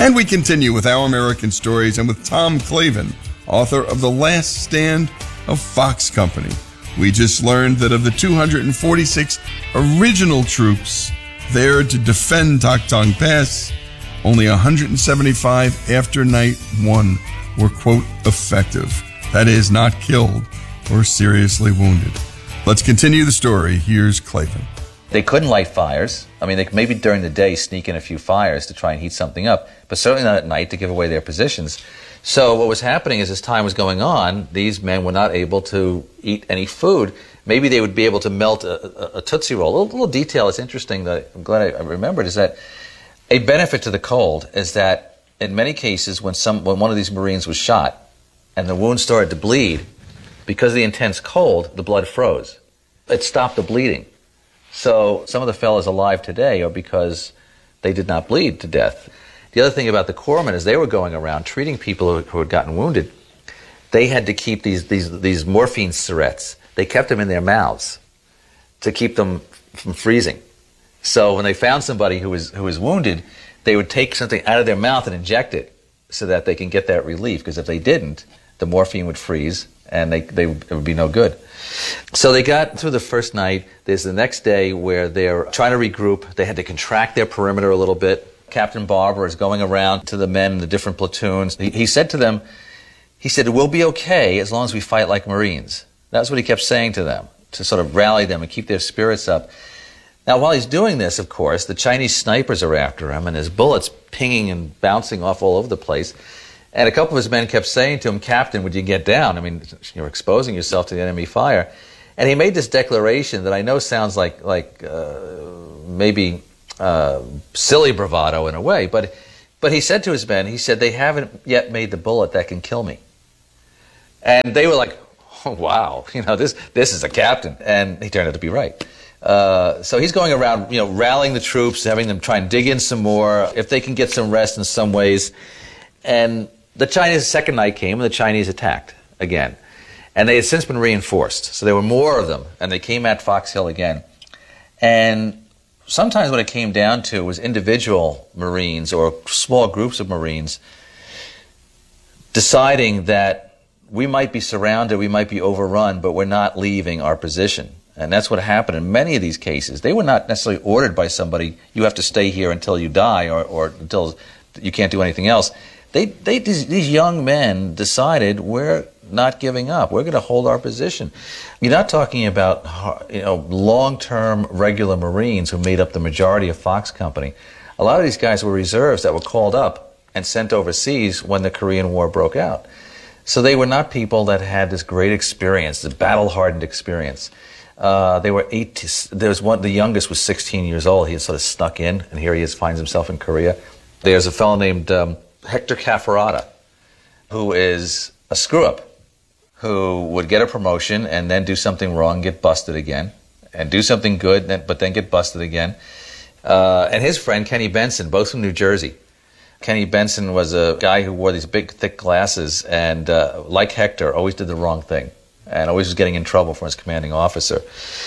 And we continue with Our American Stories and with Tom Clavin, author of The Last Stand of Fox Company. We just learned that of the 246 original troops there to defend Tak Tong Pass, only 175 after night one were, quote, effective. That is, not killed or seriously wounded. Let's continue the story. Here's Clavin. They couldn't light fires. I mean, they could maybe during the day sneak in a few fires to try and heat something up, but certainly not at night to give away their positions. So what was happening is as time was going on, these men were not able to eat any food. Maybe they would be able to melt a Tootsie Roll. A little detail that's interesting that I'm glad I remembered is that a benefit to the cold is that in many cases when one of these Marines was shot and the wound started to bleed, because of the intense cold, the blood froze. It stopped the bleeding. So some of the fellows alive today are because they did not bleed to death. The other thing about the corpsmen is they were going around treating people who had gotten wounded. They had to keep these morphine syrettes. They kept them in their mouths to keep them from freezing. So when they found somebody who was wounded, they would take something out of their mouth and inject it so that they can get that relief. Because if they didn't, the morphine would freeze and it would be no good. So they got through the first night. There's the next day where they're trying to regroup. They had to contract their perimeter a little bit. Captain Barber is going around to the men in the different platoons. He said to them, he said, we'll be okay as long as we fight like Marines. That's what he kept saying to them, to sort of rally them and keep their spirits up. Now, while he's doing this, of course, the Chinese snipers are after him, and his bullets pinging and bouncing off all over the place. And a couple of his men kept saying to him, Captain, would you get down? I mean, you're exposing yourself to the enemy fire. And he made this declaration that I know sounds like maybe silly bravado in a way, but he said to his men, he said, they haven't yet made the bullet that can kill me. And they were like, oh, wow, this is a captain. And he turned out to be right. So he's going around, rallying the troops, having them try and dig in some more, if they can get some rest in some ways. And the Chinese second night came, and the Chinese attacked again. And they had since been reinforced. So there were more of them, and they came at Fox Hill again. And sometimes what it came down to was individual Marines or small groups of Marines deciding that we might be surrounded, we might be overrun, but we're not leaving our position. And that's what happened in many of these cases. They were not necessarily ordered by somebody, you have to stay here until you die or until you can't do anything else. These young men decided, we're not giving up. We're going to hold our position. You're not talking about long-term regular Marines who made up the majority of Fox Company. A lot of these guys were reserves that were called up and sent overseas when the Korean War broke out. So they were not people that had this great experience, this battle-hardened experience. They were the youngest was 16 years old. He had sort of snuck in, and here he finds himself in Korea. There's a fellow named Hector Cafferata, who is a screw-up, who would get a promotion and then do something wrong and get busted again, and do something good but then get busted again. And his friend, Kenny Benson, both from New Jersey. Kenny Benson was a guy who wore these big, thick glasses and, like Hector, always did the wrong thing and always was getting in trouble from his commanding officer.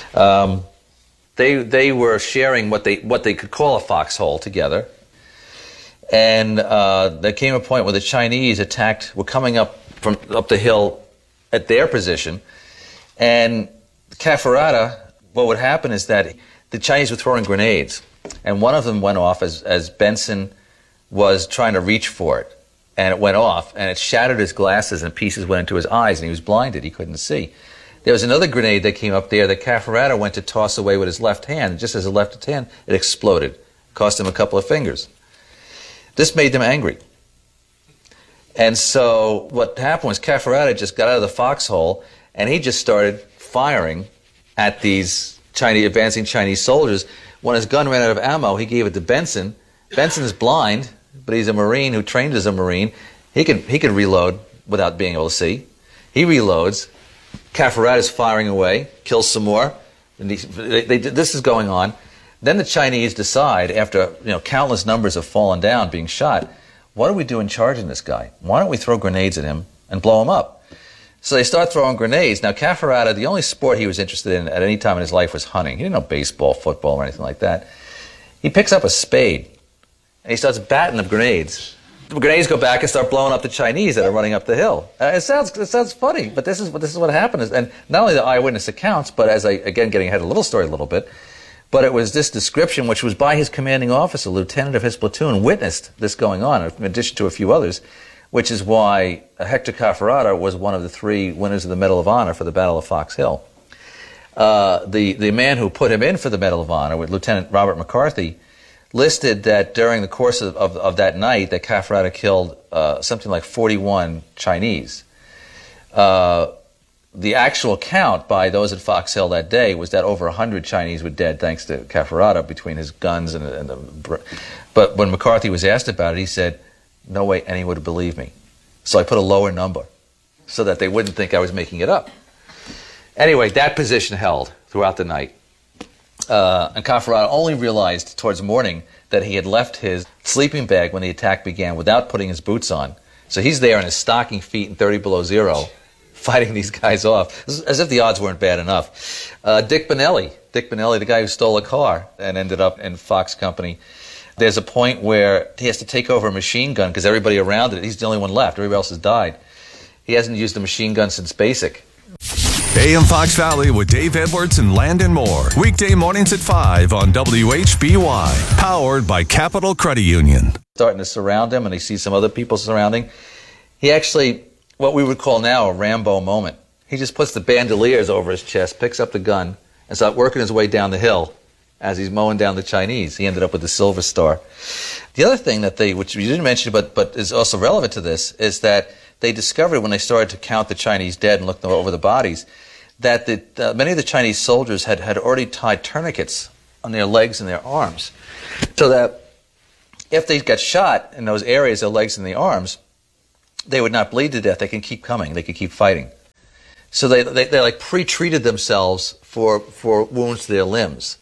They were sharing what they could call a foxhole together. And there came a point where the Chinese were coming up the hill at their position. And Cafferata, what would happen is that the Chinese were throwing grenades. And one of them went off as Benson was trying to reach for it. And it went off, and it shattered his glasses, and pieces went into his eyes, and he was blinded. He couldn't see. There was another grenade that came up there that Cafferata went to toss away with his left hand. And just as his left hand, it exploded. Cost him a couple of fingers. This made them angry. And so what happened was Cafferata just got out of the foxhole, and he just started firing at these advancing Chinese soldiers. When his gun ran out of ammo, he gave it to Benson. Benson is blind, but he's a Marine who trained as a Marine. He can reload without being able to see. He reloads. Cafferata is firing away, kills some more. And this is going on. Then the Chinese decide, after countless numbers have fallen down being shot, what do we do in charging this guy? Why don't we throw grenades at him and blow him up? So they start throwing grenades. Now Cafferata, the only sport he was interested in at any time in his life was hunting. He didn't know baseball, football, or anything like that. He picks up a spade, and he starts batting the grenades The grenades go back and start blowing up the Chinese that are running up the hill. It sounds funny, but this is what happened. And not only the eyewitness accounts, but as again getting ahead of the little story a little bit, but it was this description, which was by his commanding officer, lieutenant of his platoon, witnessed this going on, in addition to a few others, which is why Hector Caffarata was one of the 3 winners of the Medal of Honor for the Battle of Fox Hill. The man who put him in for the Medal of Honor, with Lieutenant Robert McCarthy, listed that during the course of that night that Caffarata killed something like 41 Chinese. The actual count by those at Fox Hill that day was that over 100 Chinese were dead thanks to Caffarata between his guns and the... But when McCarthy was asked about it, he said, no way anyone would believe me. So I put a lower number so that they wouldn't think I was making it up. Anyway, that position held throughout the night. And Caffarata only realized towards morning that he had left his sleeping bag when the attack began without putting his boots on. So he's there in his stocking feet and 30 below zero, fighting these guys off, as if the odds weren't bad enough. Dick Benelli, the guy who stole a car and ended up in Fox Company, there's a point where he has to take over a machine gun because everybody around it, he's the only one left, everybody else has died. He hasn't used a machine gun since basic. AM Fox Valley with Dave Edwards and Landon Moore. Weekday mornings at 5 on WHBY. Powered by Capital Credit Union. Starting to surround him, and he sees some other people surrounding. He actually, what we would call now a Rambo moment. He just puts the bandoliers over his chest, picks up the gun, and starts working his way down the hill as he's mowing down the Chinese. He ended up with the Silver Star. The other thing that which you didn't mention, but is also relevant to this, is that they discovered when they started to count the Chinese dead and look over the bodies, that many of the Chinese soldiers had already tied tourniquets on their legs and their arms, so that if they got shot in those areas, their legs and the arms, they would not bleed to death. They can keep coming. They could keep fighting. So they like pre-treated themselves for wounds to their limbs.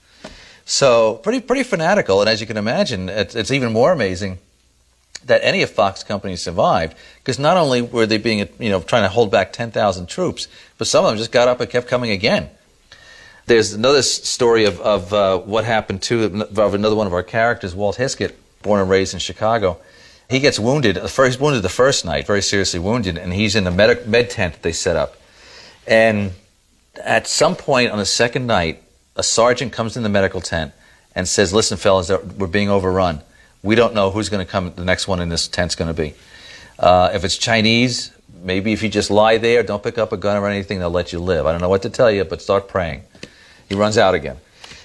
So pretty fanatical. And as you can imagine, it's even more amazing that any of Fox Company survived, because not only were they being, trying to hold back 10,000 troops, but some of them just got up and kept coming again. There's another story of what happened of another one of our characters, Walt Hiskett, born and raised in Chicago. He gets wounded. He's wounded the first night, very seriously wounded, and he's in the med tent that they set up. And at some point on the second night, a sergeant comes in the medical tent and says, "Listen, fellas, we're being overrun. We don't know who's going to come, the next one in this tent's going to be. If it's Chinese, maybe if you just lie there, don't pick up a gun or anything, they'll let you live. I don't know what to tell you, but start praying." He runs out again.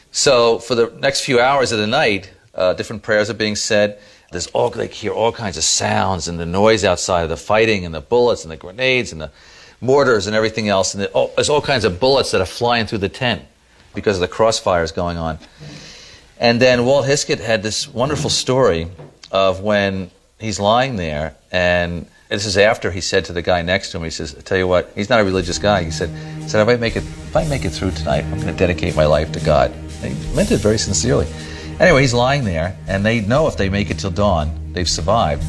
So for the next few hours of the night, different prayers are being said. They hear all kinds of sounds and the noise outside of the fighting and the bullets and the grenades and the mortars and everything else. And there's all kinds of bullets that are flying through the tent because of the crossfires going on. And then Walt Hiskett had this wonderful story of when he's lying there, and this is after he said to the guy next to him, he says, "I tell you what," he's not a religious guy, he said, "If I make it through tonight, I'm going to dedicate my life to God." And he meant it very sincerely. Anyway, he's lying there, and they know if they make it till dawn, they've survived.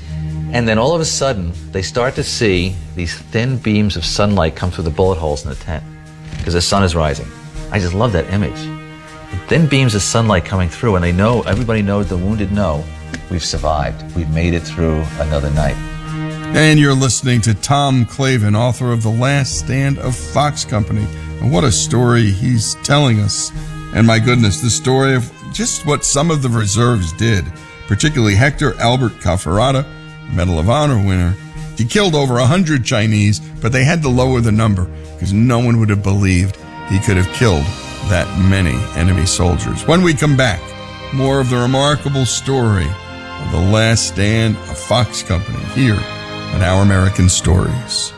And then all of a sudden, they start to see these thin beams of sunlight come through the bullet holes in the tent, because the sun is rising. I just love that image. Thin beams of sunlight coming through, and everybody knows, the wounded know, we've survived. We've made it through another night. And you're listening to Tom Clavin, author of The Last Stand of Fox Company. And what a story he's telling us. And my goodness, the story of just what some of the reserves did, particularly Hector Albert Caffarata, Medal of Honor winner. He killed over 100 Chinese, but they had to lower the number because no one would have believed he could have killed that many enemy soldiers. When we come back, more of the remarkable story of the last stand of Fox Company here on Our American Stories.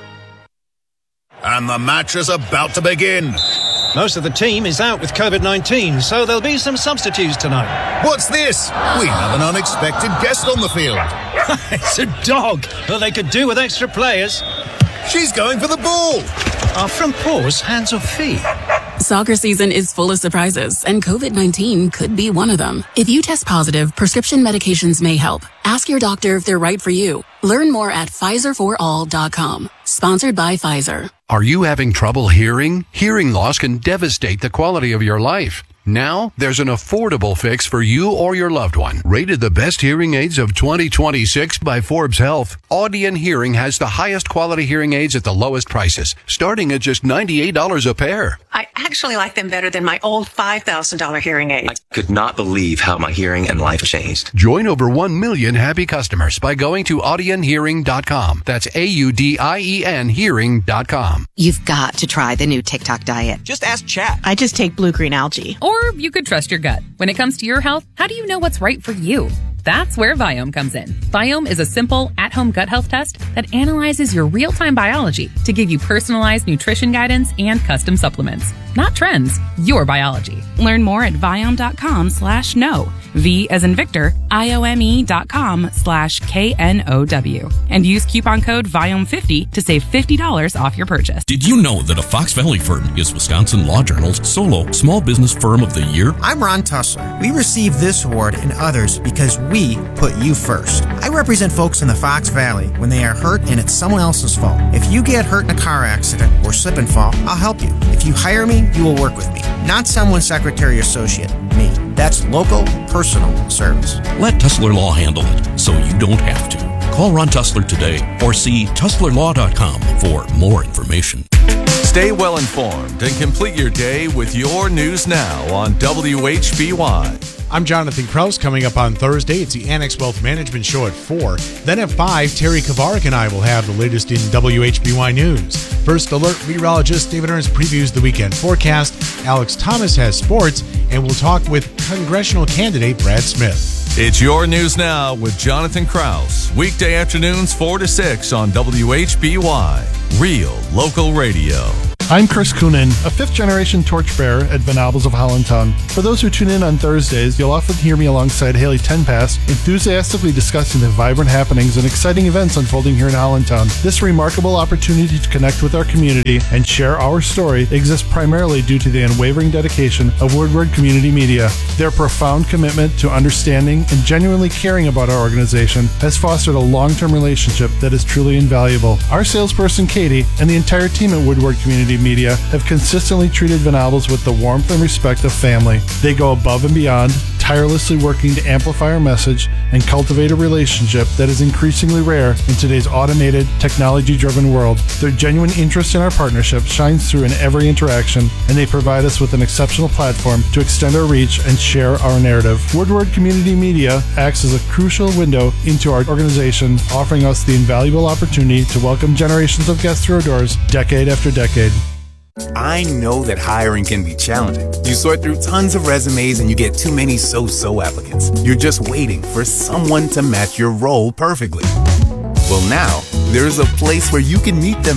And the match is about to begin. Most of the team is out with COVID-19, so there'll be some substitutes tonight. What's this? We have an unexpected guest on the field. It's a dog. Well, they could do with extra players. She's going for the ball. Are front paws hands or feet? Soccer season is full of surprises, and COVID-19 could be one of them. If you test positive, prescription medications may help. Ask your doctor if they're right for you. Learn more at PfizerForAll.com. Sponsored by Pfizer. Are you having trouble hearing? Hearing loss can devastate the quality of your life. Now, there's an affordable fix for you or your loved one. Rated the best hearing aids of 2026 by Forbes Health, Audion Hearing has the highest quality hearing aids at the lowest prices, starting at just $98 a pair. I actually like them better than my old $5,000 hearing aids. I could not believe how my hearing and life changed. Join over 1 million happy customers by going to audionhearing.com. That's AUDIEN hearing.com. You've got to try the new TikTok diet. Just ask Chat. I just take blue green algae. Or you could trust your gut. When it comes to your health, how do you know what's right for you? That's where Viome comes in. Viome is a simple, at-home gut health test that analyzes your real-time biology to give you personalized nutrition guidance and custom supplements. Not trends, your biology. Learn more at Viome.com/know. V as in Victor, IOME.com/KNOW. And use coupon code VIOME50 to save $50 off your purchase. Did you know that a Fox Valley firm is Wisconsin Law Journal's solo Small Business Firm of the Year? I'm Ron Tussler. We received this award and others because we put you first. I represent folks in the Fox Valley when they are hurt and it's someone else's fault. If you get hurt in a car accident or slip and fall, I'll help you. If you hire me, you will work with me. Not someone's secretary or associate, me. That's local, personal service. Let Tussler Law handle it so you don't have to. Call Ron Tussler today or see TusslerLaw.com for more information. Stay well informed and complete your day with your news now on WHBY. I'm Jonathan Kraus. Coming up on Thursday, it's the Annex Wealth Management Show at 4. Then at 5, Terry Kavarik and I will have the latest in WHBY News. First Alert meteorologist David Ernst previews the weekend forecast. Alex Thomas has sports, and we'll talk with congressional candidate Brad Smith. It's your news now with Jonathan Kraus. Weekday afternoons 4 to 6 on WHBY. Real local radio. I'm Chris Coonan, a fifth-generation torchbearer at Van Albels of Hollandtown. For those who tune in on Thursdays, you'll often hear me alongside Haley Tenpass, enthusiastically discussing the vibrant happenings and exciting events unfolding here in Hollandtown. This remarkable opportunity to connect with our community and share our story exists primarily due to the unwavering dedication of Woodward Community Media. Their profound commitment to understanding and genuinely caring about our organization has fostered a long-term relationship that is truly invaluable. Our salesperson, Katie, and the entire team at Woodward Community Media have consistently treated Van Albels with the warmth and respect of family. They go above and beyond, tirelessly working to amplify our message and cultivate a relationship that is increasingly rare in today's automated, technology-driven world. Their genuine interest in our partnership shines through in every interaction, and they provide us with an exceptional platform to extend our reach and share our narrative. Woodward Community Media acts as a crucial window into our organization, offering us the invaluable opportunity to welcome generations of guests through our doors decade after decade. I know that hiring can be challenging. You sort through tons of resumes and you get too many so-so applicants. You're just waiting for someone to match your role perfectly. Well, now, there's a place where you can meet them